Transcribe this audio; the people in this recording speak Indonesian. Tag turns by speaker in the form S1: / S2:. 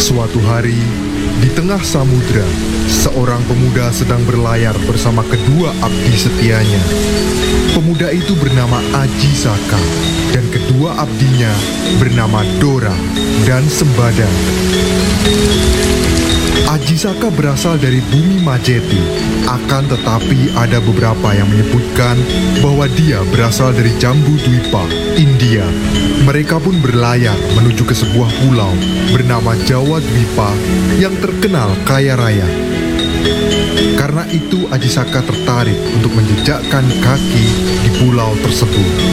S1: Suatu hari, di tengah samudra, seorang pemuda sedang berlayar bersama kedua abdi setianya. Pemuda itu bernama Aji Saka, dan kedua abdinya bernama Dora dan Sembada. Aji Saka berasal dari bumi Majeti, akan tetapi ada beberapa yang menyebutkan bahwa dia berasal dari Jambu Dwipa, India. Mereka pun berlayar menuju ke sebuah pulau bernama Jawa Dwipa yang terkenal kaya raya. Karena itu Aji Saka tertarik untuk menjejakkan kaki di pulau tersebut.